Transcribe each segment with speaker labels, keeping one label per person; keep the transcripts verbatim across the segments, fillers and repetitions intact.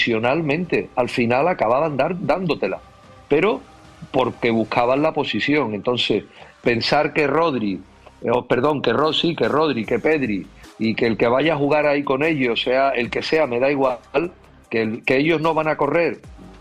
Speaker 1: posicionalmente. Al final acababan dar, dándotela, pero porque buscaban la posición. Entonces, pensar que Rodri, eh, perdón, que Rossi, que Rodri, que Pedri, y que el que vaya a jugar ahí con ellos, sea el que sea, me da igual, que, el, que ellos no van a correr.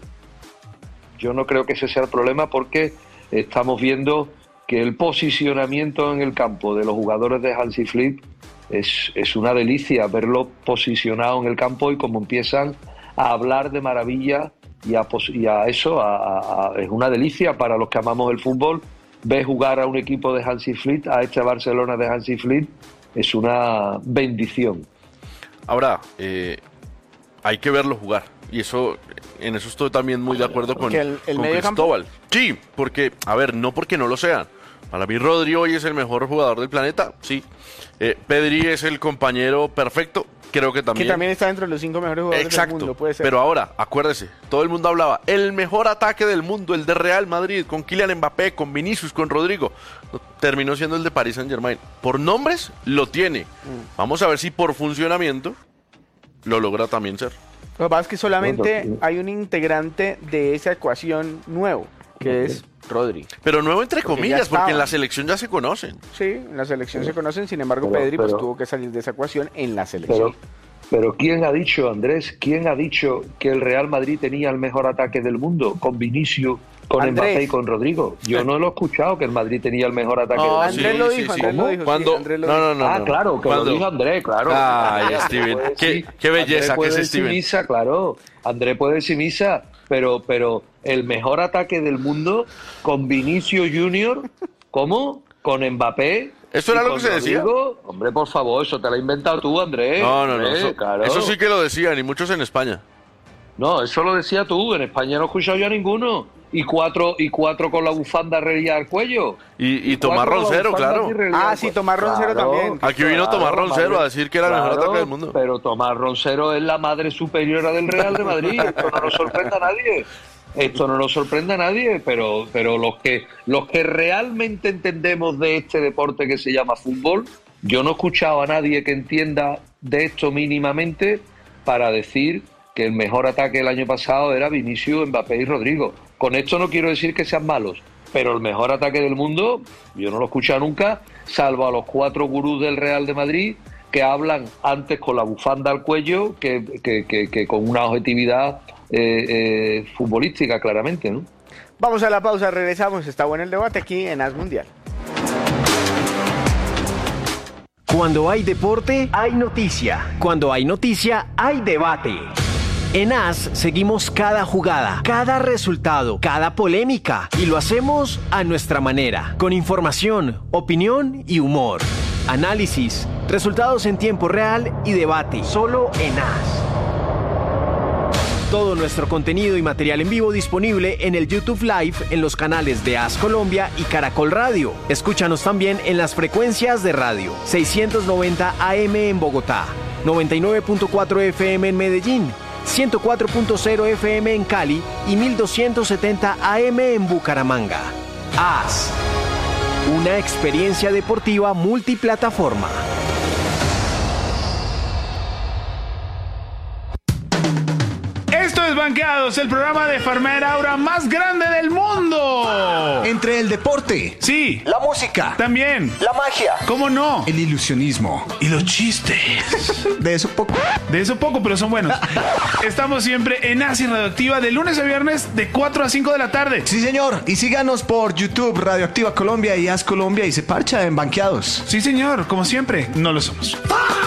Speaker 1: Yo no creo que ese sea el problema, porque estamos viendo que el posicionamiento en el campo de los jugadores de Hansi Flick es, es una delicia, verlos posicionados en el campo y cómo empiezan a hablar de maravilla y a, y a eso, a, a, a, es una delicia para los que amamos el fútbol. Ver jugar a un equipo de Hansi Flick, a este Barcelona de Hansi Flick, es una bendición.
Speaker 2: Ahora, eh, hay que verlo jugar, y eso, en eso estoy también muy de acuerdo con,
Speaker 3: el, el
Speaker 2: con
Speaker 3: medio
Speaker 2: Cristóbal.
Speaker 3: campo.
Speaker 2: Sí, porque, a ver, no porque no lo sean. Para mí Rodri hoy es el mejor jugador del planeta, sí. Eh, Pedri es el compañero perfecto, creo que también.
Speaker 3: Que también está dentro de los cinco mejores jugadores
Speaker 2: Exacto,
Speaker 3: del mundo, puede ser.
Speaker 2: Pero ahora, acuérdese, todo el mundo hablaba, el mejor ataque del mundo, el de Real Madrid, con Kylian Mbappé, con Vinicius, con Rodrigo. Terminó siendo el de Paris Saint-Germain. Por nombres, lo tiene. Mm. Vamos a ver si por funcionamiento lo logra también ser.
Speaker 3: Lo que pasa es que solamente hay un integrante de esa ecuación nuevo, que es Rodri.
Speaker 2: Pero nuevo entre
Speaker 3: porque
Speaker 2: comillas, porque en la selección ya se conocen.
Speaker 3: Sí, en la selección sí. se conocen, sin embargo
Speaker 1: pero,
Speaker 3: Pedri
Speaker 1: pero,
Speaker 3: pues tuvo que salir de esa ecuación en la selección.
Speaker 1: Pero, pero ¿quién ha dicho, Andrés, quién ha dicho que el Real Madrid tenía el mejor ataque del mundo? Con Vinicius, con
Speaker 3: Andrés.
Speaker 1: Mbappé y con Rodrigo. Yo no lo he escuchado que el Madrid tenía el mejor ataque
Speaker 2: Oh,
Speaker 1: del mundo.
Speaker 3: Andrés
Speaker 2: sí,
Speaker 3: lo
Speaker 2: sí,
Speaker 3: dijo,
Speaker 2: sí.
Speaker 3: Andrés lo dijo.
Speaker 2: ¿Cuándo?
Speaker 3: Sí, Andrés lo
Speaker 2: no,
Speaker 3: dijo.
Speaker 2: no, no.
Speaker 1: Ah,
Speaker 2: no.
Speaker 1: claro, que
Speaker 2: ¿Cuándo?
Speaker 1: lo dijo Andrés, claro.
Speaker 2: Ay,
Speaker 1: Andrés
Speaker 2: Steven,
Speaker 1: puede
Speaker 2: qué,
Speaker 1: decir-
Speaker 2: qué belleza
Speaker 1: Andrés
Speaker 2: que
Speaker 1: puede
Speaker 2: es
Speaker 1: decir
Speaker 2: Steven.
Speaker 1: misa, claro. Andrés puede decir misa, pero, pero el mejor ataque del mundo con Vinicius Junior, ¿cómo? Con Mbappé.
Speaker 2: ¿Eso era
Speaker 1: y
Speaker 2: lo
Speaker 1: con
Speaker 2: que se decía?
Speaker 1: Rodrigo. Hombre, por favor, eso te lo has inventado tú, Andrés.
Speaker 2: No, no, no.
Speaker 1: Andrés,
Speaker 2: Eso,
Speaker 1: claro.
Speaker 2: eso sí que lo decían, y muchos en España.
Speaker 1: No, eso lo decía tú. En España no he escuchado yo a ninguno. Y cuatro, y cuatro con la bufanda relia al cuello.
Speaker 2: Y, y Tomás
Speaker 1: Cuatro con la
Speaker 2: Roncero,
Speaker 1: bufanda
Speaker 2: claro.
Speaker 1: así relia
Speaker 3: Ah,
Speaker 1: al
Speaker 3: sí,
Speaker 1: cuello.
Speaker 3: Tomás Roncero
Speaker 1: Claro,
Speaker 3: también.
Speaker 2: Aquí vino Tomás Roncero
Speaker 1: madre-
Speaker 2: a decir que era el mejor
Speaker 1: claro,
Speaker 2: ataque del mundo.
Speaker 1: Pero Tomás Roncero es la madre superiora del Real de Madrid. Esto no nos sorprende a nadie. Esto no nos sorprende a nadie, pero, pero los que los que realmente entendemos de este deporte que se llama fútbol, yo no he escuchado a nadie que entienda de esto mínimamente para decir que el mejor ataque del año pasado era Vinicius, Mbappé y Rodrigo. Con esto no quiero decir que sean malos, pero el mejor ataque del mundo, yo no lo he escuchado nunca, salvo a los cuatro gurús del Real de Madrid, que hablan antes con la bufanda al cuello que, que, que, que con una objetividad eh, eh, futbolística, claramente, ¿no?
Speaker 3: Vamos a la pausa, regresamos. Está bueno el debate aquí en As Mundial.
Speaker 4: Cuando hay deporte, hay noticia. Cuando hay noticia, hay debate. En As seguimos cada jugada, cada resultado, cada polémica y lo hacemos a nuestra manera, con información, opinión y humor. Análisis, resultados en tiempo real y debate, solo en As. Todo nuestro contenido y material en vivo disponible en el YouTube Live en los canales de As Colombia y Caracol Radio. Escúchanos también en las frecuencias de radio seiscientos noventa A M en Bogotá, noventa y nueve punto cuatro F M en Medellín, ciento cuatro punto cero F M en Cali y mil doscientos setenta A M en Bucaramanga. As, una experiencia deportiva multiplataforma.
Speaker 5: Esto es Banqueados, el programa de Farmer Aura más grande del mundo.
Speaker 6: Entre el deporte,
Speaker 5: Sí,
Speaker 6: la música,
Speaker 5: también.
Speaker 6: la magia,
Speaker 5: ¿Cómo no?
Speaker 6: el ilusionismo.
Speaker 5: Y los chistes.
Speaker 6: De eso poco.
Speaker 5: De eso poco, pero son buenos. Estamos siempre en As y Radioactiva de lunes a viernes de cuatro a cinco de la tarde.
Speaker 6: Sí, señor. Y síganos por YouTube, Radioactiva Colombia y As Colombia y se parcha en Banqueados.
Speaker 5: Sí, señor, como siempre, no lo somos.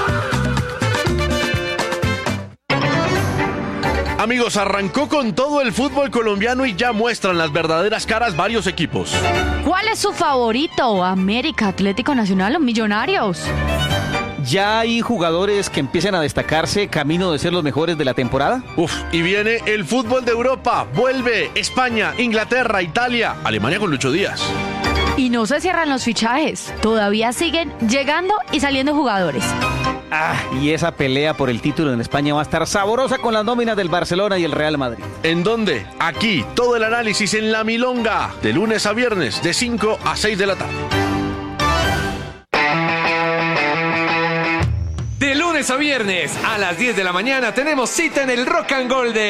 Speaker 2: Amigos, arrancó con todo el fútbol colombiano y ya muestran las verdaderas caras varios equipos.
Speaker 7: ¿Cuál es su favorito? ¿América, Atlético Nacional o Millonarios?
Speaker 8: ¿Ya hay jugadores que empiezan a destacarse camino de ser los mejores de la temporada?
Speaker 2: Uf, y viene el fútbol de Europa. Vuelve España, Inglaterra, Italia, Alemania con Lucho Díaz.
Speaker 7: Y no se cierran los fichajes. Todavía siguen llegando y saliendo jugadores.
Speaker 8: Ah, y esa pelea por el título en España va a estar saborosa con las nóminas del Barcelona y el Real Madrid.
Speaker 2: ¿En dónde? Aquí, todo el análisis en La Milonga, de lunes a viernes, de cinco a seis de la tarde.
Speaker 9: De lunes a viernes a las diez de la mañana tenemos cita en el Rock and Gold de